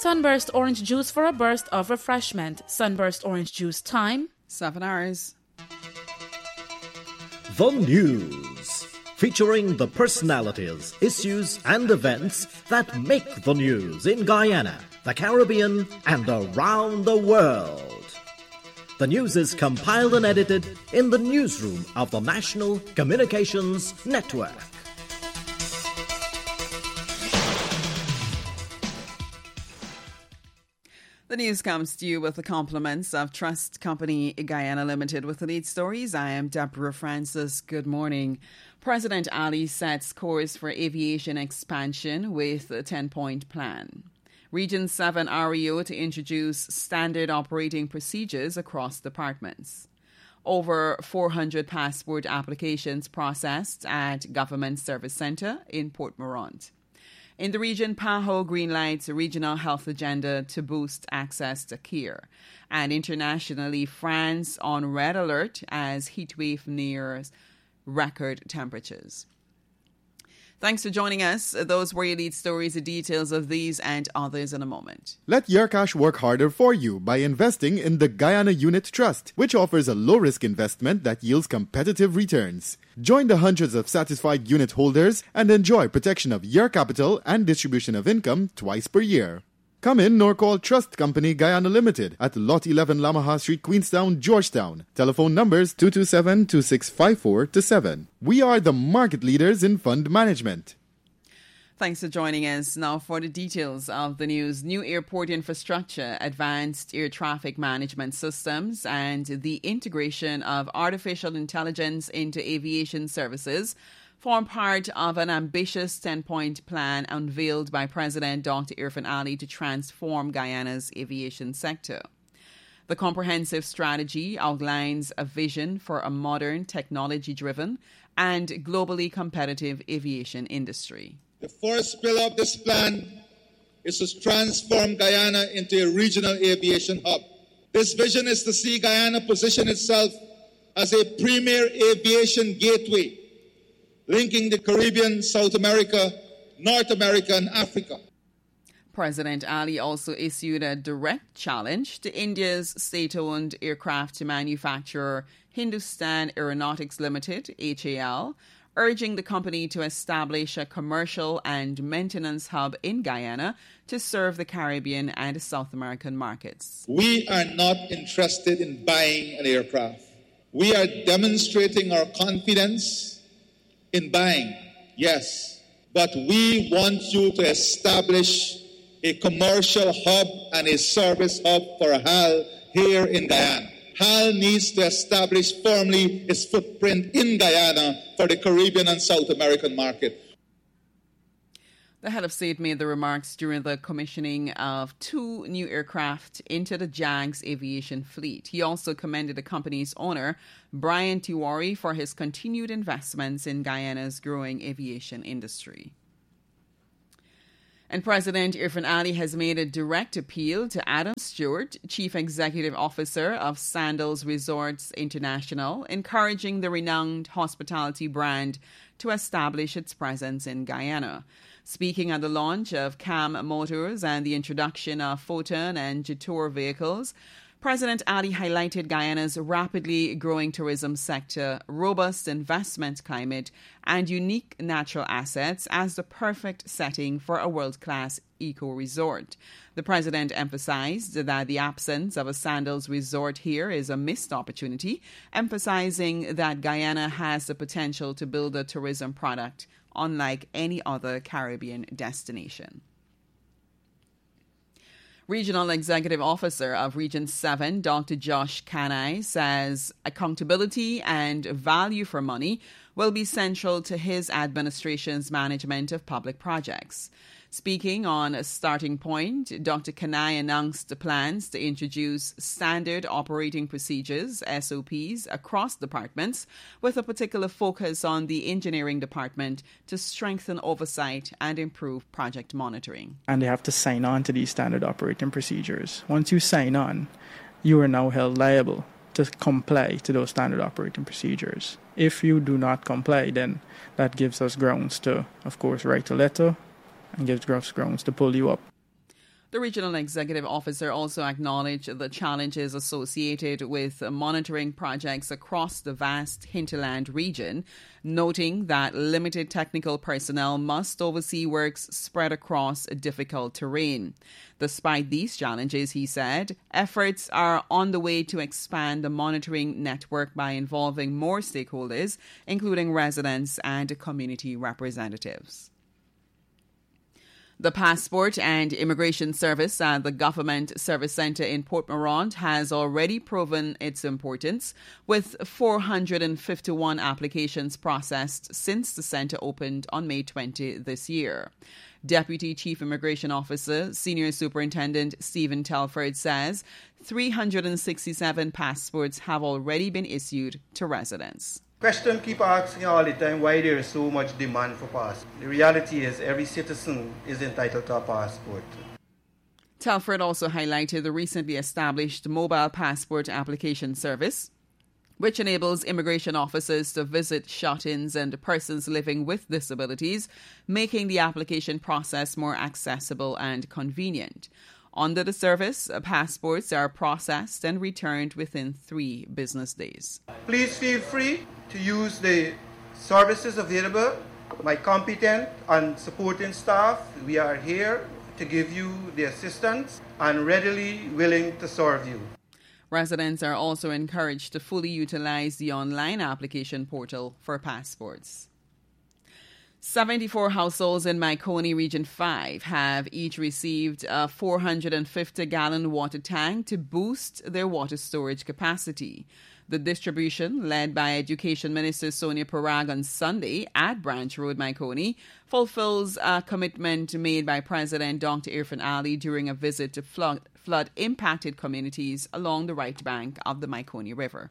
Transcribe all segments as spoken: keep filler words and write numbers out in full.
Sunburst orange juice for a burst of refreshment. Sunburst orange juice time. Seven hours. The News, featuring the personalities, issues and events that make the news in Guyana, the Caribbean and around the world. The news is compiled and edited in the newsroom of the National Communications Network. The news comes to you with the compliments of Trust Company Guyana Limited. With the lead stories, I am Deborah Francis. Good morning. President Ali sets course for aviation expansion with a ten-point plan. Region seven R E O to introduce standard operating procedures across departments. Over four hundred passport applications processed at Government Service Centre in Port Morant. In the region, PAHO greenlights a regional health agenda to boost access to care. And internationally, France on red alert as heatwave nears record temperatures. Thanks for joining us. Those were your lead stories. The details of these and others in a moment. Let your cash work harder for you by investing in the Guyana Unit Trust, which offers a low-risk investment that yields competitive returns. Join the hundreds of satisfied unit holders and enjoy protection of your capital and distribution of income twice per year. Come in or call Trust Company Guyana Limited at Lot eleven Lamaha Street, Queenstown, Georgetown. Telephone numbers two two seven, two six five four to seven. We are the market leaders in fund management. Thanks for joining us. Now for the details of the news. New airport infrastructure, advanced air traffic management systems, and the integration of artificial intelligence into aviation services form part of an ambitious ten-point plan unveiled by President Doctor Irfaan Ali to transform Guyana's aviation sector. The comprehensive strategy outlines a vision for a modern, technology-driven and globally competitive aviation industry. The first pillar of this plan is to transform Guyana into a regional aviation hub. This vision is to see Guyana position itself as a premier aviation gateway, linking the Caribbean, South America, North America, and Africa. President Ali also issued a direct challenge to India's state-owned aircraft manufacturer Hindustan Aeronautics Limited, H A L, urging the company to establish a commercial and maintenance hub in Guyana to serve the Caribbean and South American markets. We are not interested in buying an aircraft. We are demonstrating our confidence in buying, yes, but we want you to establish a commercial hub and a service hub for H A L here in Guyana. H A L needs to establish firmly its footprint in Guyana for the Caribbean and South American market. The head of state made the remarks during the commissioning of two new aircraft into the JAGS aviation fleet. He also commended the company's owner, Brian Tiwari, for his continued investments in Guyana's growing aviation industry. And President Irfaan Ali has made a direct appeal to Adam Stewart, Chief Executive Officer of Sandals Resorts International, encouraging the renowned hospitality brand to establish its presence in Guyana. Speaking at the launch of C A M Motors and the introduction of Photon and Jetour vehicles, President Ali highlighted Guyana's rapidly growing tourism sector, robust investment climate, and unique natural assets as the perfect setting for a world-class eco-resort. The president emphasized that the absence of a Sandals resort here is a missed opportunity, emphasizing that Guyana has the potential to build a tourism product unlike any other Caribbean destination. Regional Executive Officer of Region seven, Doctor Josh Kanai, says accountability and value for money will be central to his administration's management of public projects. Speaking on a starting point, Doctor Kanai announced the plans to introduce standard operating procedures, S O Ps, across departments, with a particular focus on the engineering department to strengthen oversight and improve project monitoring. And they have to sign on to these standard operating procedures. Once you sign on, you are now held liable to comply to those standard operating procedures. If you do not comply, then that gives us grounds to, of course, write a letter and gives grounds to pull you up. The regional executive officer also acknowledged the challenges associated with monitoring projects across the vast hinterland region, noting that limited technical personnel must oversee works spread across difficult terrain. Despite these challenges, he said, efforts are on the way to expand the monitoring network by involving more stakeholders, including residents and community representatives. The Passport and Immigration Service at the Government Service Centre in Port Morant has already proven its importance, with four hundred fifty-one applications processed since the centre opened on May twentieth this year. Deputy Chief Immigration Officer, Senior Superintendent Stephen Telford says three hundred sixty-seven passports have already been issued to residents. Question keep asking all the time why there is so much demand for passports. The reality is every citizen is entitled to a passport. Telford also highlighted the recently established mobile passport application service, which enables immigration officers to visit shut-ins and persons living with disabilities, making the application process more accessible and convenient. Under the service, passports are processed and returned within three business days. Please feel free to use the services available. My competent and supporting staff, we are here to give you the assistance and readily willing to serve you. Residents are also encouraged to fully utilize the online application portal for passports. seventy-four households in Maikoni Region five have each received a four hundred fifty gallon water tank to boost their water storage capacity. The distribution, led by Education Minister Sonia Parag on Sunday at Branch Road, Maikoni, fulfills a commitment made by President Doctor Irfan Ali during a visit to flood, flood-impacted communities along the right bank of the Maikoni River.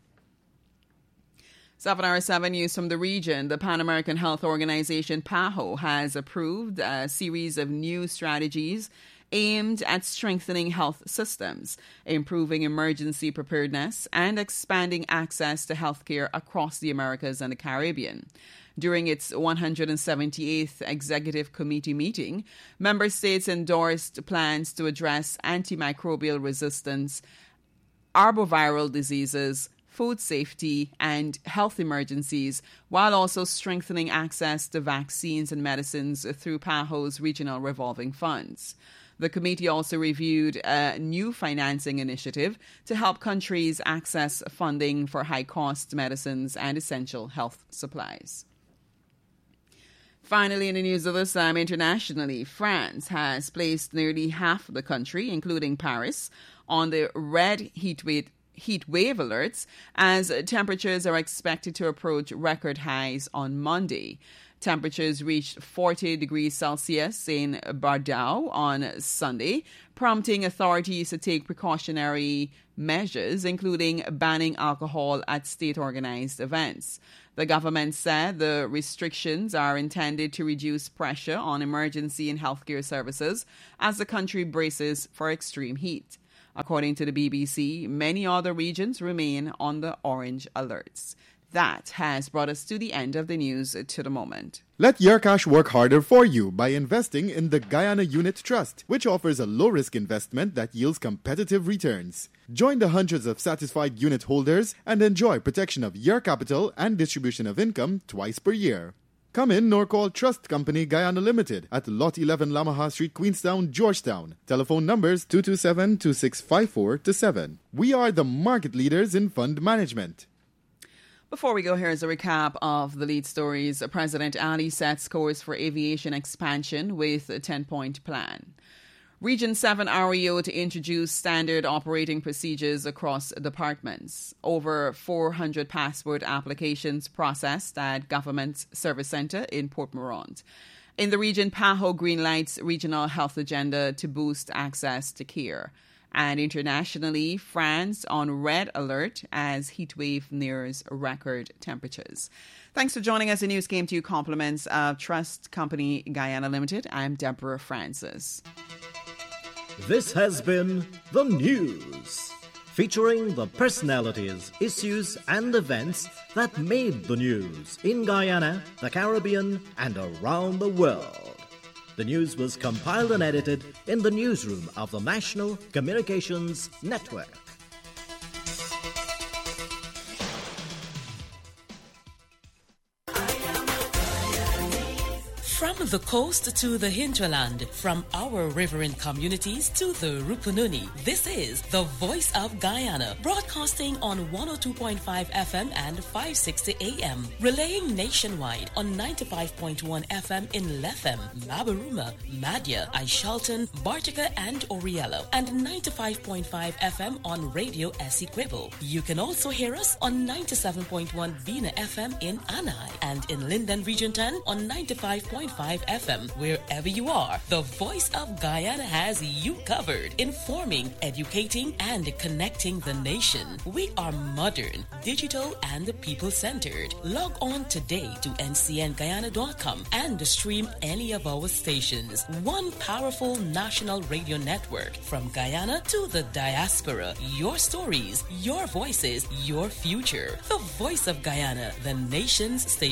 seven hour seven news from the region. The Pan American Health Organization, PAHO, has approved a series of new strategies aimed at strengthening health systems, improving emergency preparedness, and expanding access to healthcare across the Americas and the Caribbean. During its one hundred seventy-eighth Executive Committee meeting, member states endorsed plans to address antimicrobial resistance, arboviral diseases, food safety, and health emergencies, while also strengthening access to vaccines and medicines through PAHO's regional revolving funds. The committee also reviewed a new financing initiative to help countries access funding for high-cost medicines and essential health supplies. Finally, in the news of this time internationally, France has placed nearly half the country, including Paris, on the red heat wave heat wave alerts as temperatures are expected to approach record highs on Monday. Temperatures reached forty degrees Celsius in Bordeaux on Sunday, prompting authorities to take precautionary measures, including banning alcohol at state-organized events. The government said the restrictions are intended to reduce pressure on emergency and healthcare services as the country braces for extreme heat. According to the B B C, many other regions remain on the orange alerts. That has brought us to the end of the news to the moment. Let your cash work harder for you by investing in the Guyana Unit Trust, which offers a low-risk investment that yields competitive returns. Join the hundreds of satisfied unit holders and enjoy protection of your capital and distribution of income twice per year. Come in or call Trust Company Guyana Limited at Lot eleven Lamaha Street, Queenstown, Georgetown. Telephone numbers two two seven, two six five four to seven. We are the market leaders in fund management. Before we go, here's a recap of the lead stories. President Ali sets course for aviation expansion with a ten-point plan. Region seven R E O to introduce standard operating procedures across departments. Over four hundred passport applications processed at Government Service Centre in Port Morant. In the region, PAHO greenlights regional health agenda to boost access to care. And internationally, France on red alert as heatwave nears record temperatures. Thanks for joining us. The news came to you compliments of Trust Company Guyana Limited. I'm Deborah Francis. This has been The News, featuring the personalities, issues and events that made the news in Guyana, the Caribbean and around the world. The news was compiled and edited in the newsroom of the National Communications Network. From the coast to the hinterland, from our riverine communities to the Rupununi, this is the Voice of Guyana, broadcasting on one oh two point five F M and five sixty A M, relaying nationwide on ninety-five point one F M in Lethem, Mabaruma, Madya, Aishalton, Bartica, and Oriello, and ninety-five point five F M on Radio Essequibo. You can also hear us on ninety-seven point one Bina F M in Anai, and in Linden Region ten on ninety-five point five F M. Wherever you are, the Voice of Guyana has you covered, informing, educating, and connecting the nation. We are modern, digital, and people-centered. Log on today to N C N Guyana dot com and stream any of our stations. One powerful national radio network from Guyana to the diaspora. Your stories, your voices, your future. The Voice of Guyana, the nation's station.